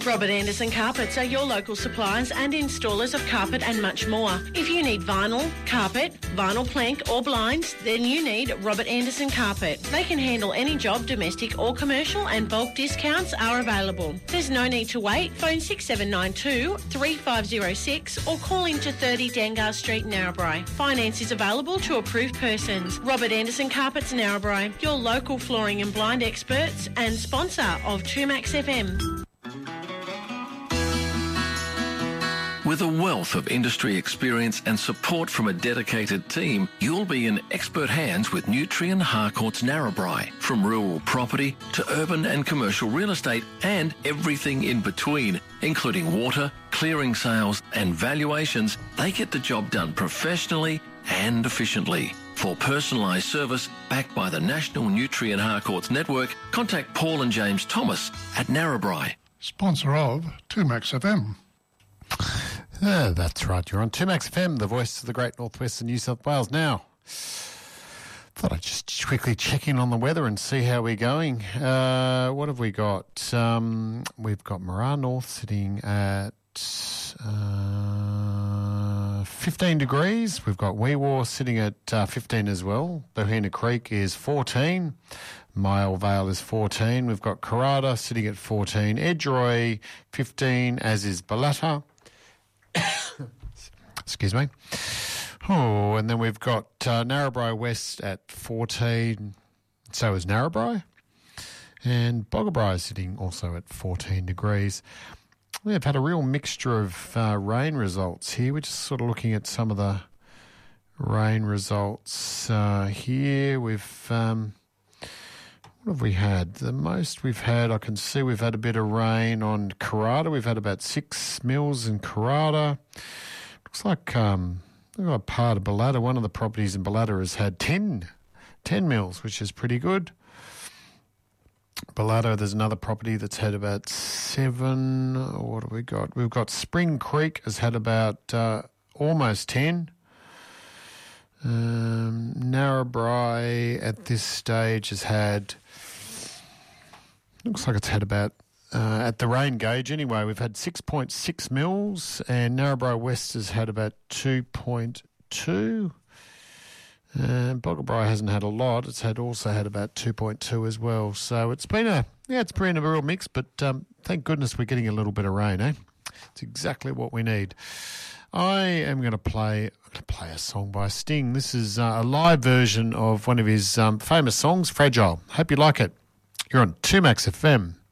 Robert Anderson Carpets are your local suppliers and installers of carpet and much more. If you need vinyl, carpet, vinyl plank or blinds, then you need Robert Anderson Carpet. They can handle any job, domestic or commercial, and bulk discounts are available. There's no need to wait. Phone 6792 3506 or call into 30 Dangar Street, Narrabri. Finance is available to approved persons. Robert Anderson Carpets, Narrabri, your local flooring and blind experts and sponsor of 2Max FM. With a wealth of industry experience and support from a dedicated team, you'll be in expert hands with Nutrien Harcourts Narrabri. From rural property to urban and commercial real estate and everything in between, including water, clearing sales and valuations, they get the job done professionally and efficiently. For personalised service backed by the National Nutrien Harcourts Network, contact Paul and James Thomas at Narrabri. Sponsor of 2Max FM. That's right. You're on 2Max FM, the voice of the great northwest of New South Wales. Now, thought I'd just quickly check in on the weather and see how we're going. What have we got? We've got Moraa North sitting at 15 degrees. We've got Weewaw sitting at 15 as well. Bohena Creek is 14. Mile Vale is 14. We've got Karrada sitting at 14. Edgeroy 15, as is Balata. Excuse me. Oh, and then we've got Narrabri West at 14. So is Narrabri. And Boggabri is sitting also at 14 degrees. We've had a real mixture of rain results here. We're just sort of looking at some of the rain results here. What have we had? The most we've had, I can see we've had a bit of rain on Karrada. We've had about 6 mils in Karrada. Looks like a part of Balata, one of the properties in Balata has had 10 mils, which is pretty good. Balata, there's another property that's had about 7. What have we got? We've got Spring Creek has had about almost 10. Narrabri at this stage has had, looks like it's had about, at the rain gauge anyway, we've had 6.6 mils, and Narrabri West has had about 2.2. And Boggabri hasn't had a lot. It's also had about 2.2 as well. So it's been a real mix, but thank goodness we're getting a little bit of rain, eh? It's exactly what we need. I am going to play a song by Sting. This is a live version of one of his famous songs, Fragile. Hope you like it. You're on 2Max FM.